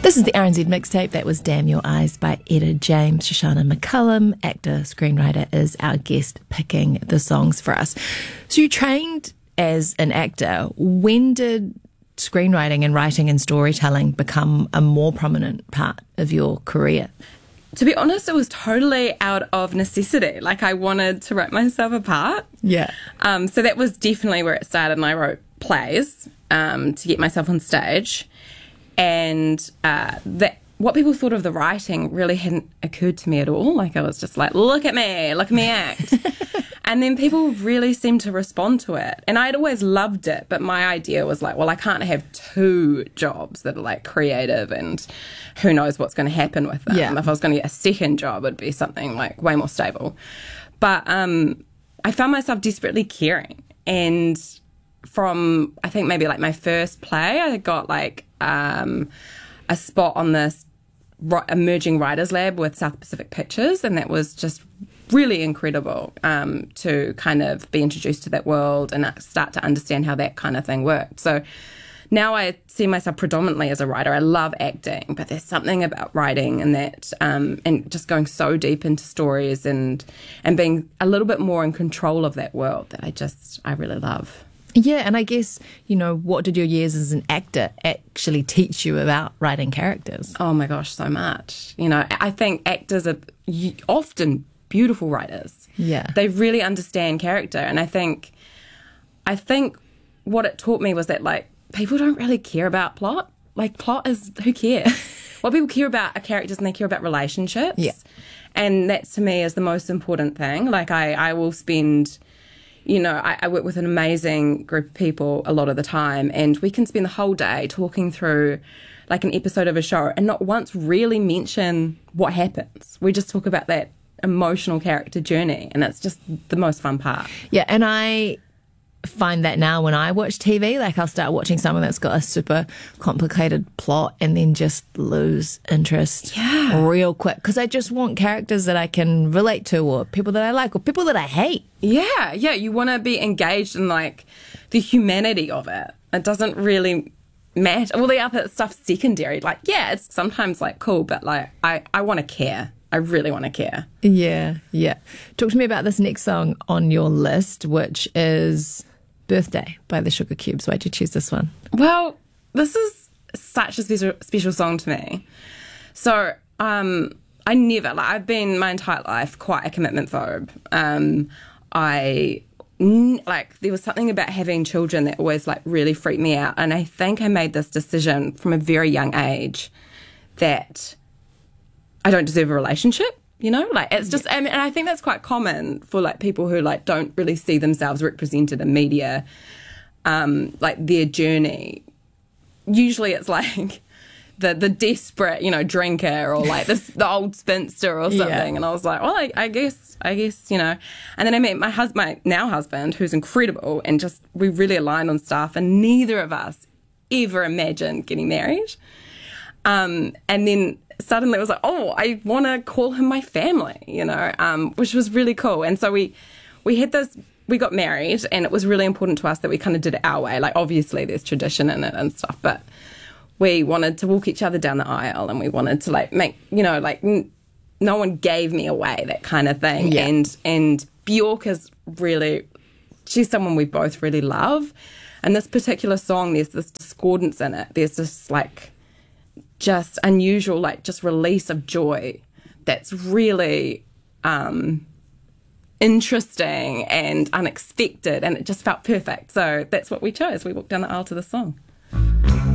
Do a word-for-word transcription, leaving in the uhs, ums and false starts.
This is the R N Z mixtape. That was Damn Your Eyes by Etta James. Shoshana McCullum, actor, screenwriter, is our guest picking the songs for us. So you trained as an actor. When did screenwriting and writing and storytelling become a more prominent part of your career? To be honest, it was totally out of necessity. Like, I wanted to write myself a part. Yeah. Um, so that was definitely where it started, and I wrote plays um, to get myself on stage. And uh, that what people thought of the writing really hadn't occurred to me at all. Like, I was just like, look at me, look at me act. And then people really seemed to respond to it. And I'd always loved it, but my idea was like, well, I can't have two jobs that are like creative and who knows what's going to happen with them. Yeah. If I was going to get a second job, it'd be something like way more stable. But um, I found myself desperately caring. And from, I think maybe like my first play, I got like um, a spot on this emerging writers lab with South Pacific Pictures, and that was just really incredible um, to kind of be introduced to that world and start to understand how that kind of thing worked. So now I see myself predominantly as a writer. I love acting, but there's something about writing and that um, and just going so deep into stories and and being a little bit more in control of that world that I just I really love. Yeah, and I guess, you know, what did your years as an actor actually teach you about writing characters? Oh my gosh, so much. You know, I think actors are often beautiful writers. Yeah. They really understand character. And I think, I think what it taught me was that, like, people don't really care about plot. Like, plot is, who cares? What people care about are characters, and they care about relationships. Yeah. And that, to me, is the most important thing. Like, I, I will spend... You know, I, I work with an amazing group of people a lot of the time, and we can spend the whole day talking through like an episode of a show and not once really mention what happens. We just talk about that emotional character journey, and it's just the most fun part. Yeah, and I find that now when I watch T V, like I'll start watching something that's got a super complicated plot and then just lose interest yeah. real quick, because I just want characters that I can relate to, or people that I like, or people that I hate. Yeah, yeah, you want to be engaged in like the humanity of it. It doesn't really matter. All the other stuff's secondary. Like, yeah, it's sometimes like cool, but like I, I want to care. I really want to care. Yeah, yeah. Talk to me about this next song on your list, which is Birthday by the Sugar Cubes. Why'd you choose this one? Well, this is such a special, special song to me. So, um, I never, like, I've been my entire life quite a commitment phobe. Um, I, like, there was something about having children that always, like, really freaked me out. And I think I made this decision from a very young age that I don't deserve a relationship. You know, like, it's just, I mean, and I think that's quite common for, like, people who, like, don't really see themselves represented in media, um, like, their journey. Usually it's, like, the the desperate, you know, drinker or, like, this, the old spinster or something. Yeah. And I was like, well, I, I guess, I guess, you know. And then I met my husband, my now husband, who's incredible, and just, we really aligned on stuff, and neither of us ever imagined getting married. Um, and then suddenly it was like, oh, I want to call him my family, you know, um, which was really cool. And so we, we had this, we got married, and it was really important to us that we kind of did it our way. Like, obviously there's tradition in it and stuff, but we wanted to walk each other down the aisle, and we wanted to, like, make, you know, like, n- no one gave me away, that kind of thing. Yeah. And, and Bjork is really, she's someone we both really love. And this particular song, there's this discordance in it. There's this, like, just unusual, like, just release of joy that's really um, interesting and unexpected, and it just felt perfect. So that's what we chose. We walked down the aisle to the song.